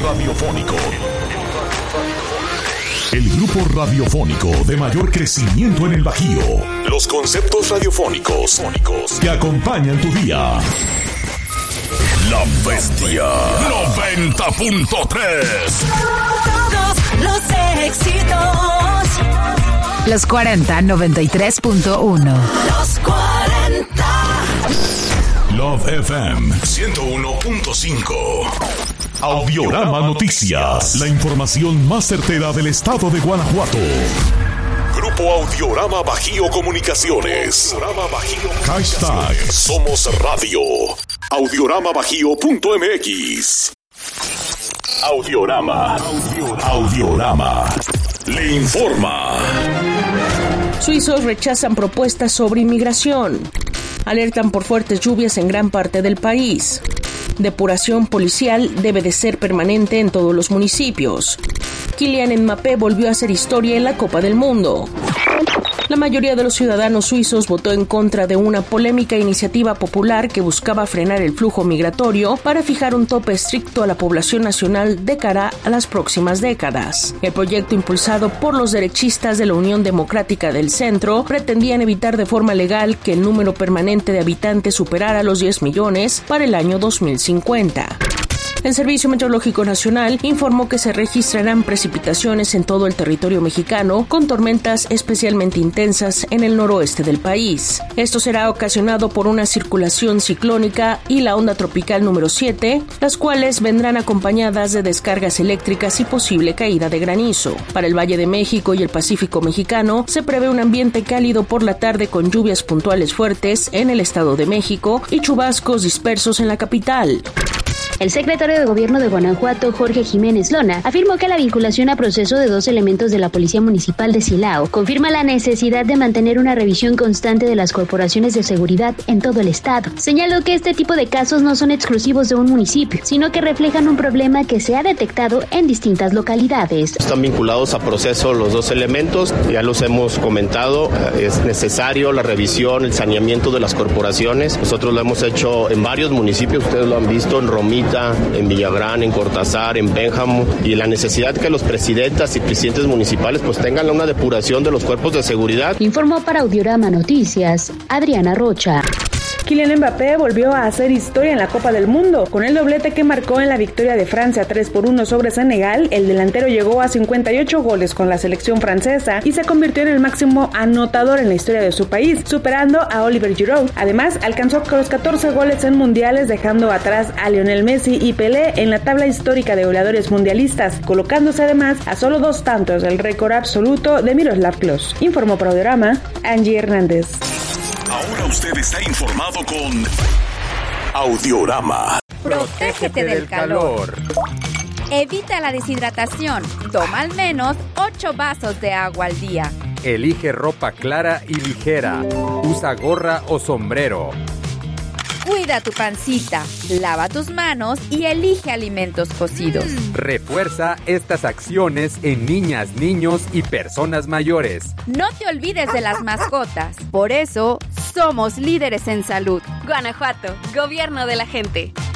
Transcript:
radiofónico. El grupo radiofónico de mayor crecimiento en el Bajío. Los conceptos radiofónicos que acompañan tu día. La Bestia 90.3. Todos los éxitos. Los 40 93.1. Los 40. Love FM 101.5. Audiorama Noticias. La información más certera del estado de Guanajuato. Grupo Audiorama Bajío Comunicaciones. Hashtag Somos Radio. Audioramabajío.mx. Audiorama. Le informa. Suizos rechazan propuestas sobre inmigración. Alertan por fuertes lluvias en gran parte del país. Depuración policial debe de ser permanente en todos los municipios. Kylian Mbappé volvió a hacer historia en la Copa del Mundo. La mayoría de los ciudadanos suizos votó en contra de una polémica iniciativa popular que buscaba frenar el flujo migratorio para fijar un tope estricto a la población nacional de cara a las próximas décadas. El proyecto, impulsado por los derechistas de la Unión Democrática del Centro, pretendían evitar de forma legal que el número permanente de habitantes superara los 10 millones para el año 2050. El Servicio Meteorológico Nacional informó que se registrarán precipitaciones en todo el territorio mexicano, con tormentas especialmente intensas en el noroeste del país. Esto será ocasionado por una circulación ciclónica y la onda tropical número 7, las cuales vendrán acompañadas de descargas eléctricas y posible caída de granizo. Para el Valle de México y el Pacífico mexicano, se prevé un ambiente cálido por la tarde con lluvias puntuales fuertes en el Estado de México y chubascos dispersos en la capital. El secretario de Gobierno de Guanajuato, Jorge Jiménez Lona, afirmó que la vinculación a proceso de 2 elementos de la Policía Municipal de Silao confirma la necesidad de mantener una revisión constante de las corporaciones de seguridad en todo el estado. Señaló que este tipo de casos no son exclusivos de un municipio, sino que reflejan un problema que se ha detectado en distintas localidades. Están vinculados a proceso los 2 elementos, ya los hemos comentado, es necesario la revisión, el saneamiento de las corporaciones. Nosotros lo hemos hecho en varios municipios, ustedes lo han visto, en Romita, en Villagrán, en Cortázar, en Pénjamo, y la necesidad que los presidentas y presidentes municipales pues tengan una depuración de los cuerpos de seguridad. Informó para Audiorama Noticias, Adriana Rocha. Kylian Mbappé volvió a hacer historia en la Copa del Mundo. Con el doblete que marcó en la victoria de Francia 3-1 sobre Senegal, el delantero llegó a 58 goles con la selección francesa y se convirtió en el máximo anotador en la historia de su país, superando a Oliver Giroud. Además, alcanzó los 14 goles en mundiales, dejando atrás a Lionel Messi y Pelé en la tabla histórica de goleadores mundialistas, colocándose además a solo 2 tantos del récord absoluto de Miroslav Klose. Informó para Audiorama, Angie Hernández. Ahora usted está informado con Audiorama. Protégete del calor. Evita la deshidratación. Toma al menos 8 vasos de agua al día. Elige ropa clara y ligera. Usa gorra o sombrero. Cuida tu pancita, lava tus manos y elige alimentos cocidos. Refuerza estas acciones en niñas, niños y personas mayores. No te olvides de las mascotas. Por eso, somos líderes en salud. Guanajuato, Gobierno de la gente.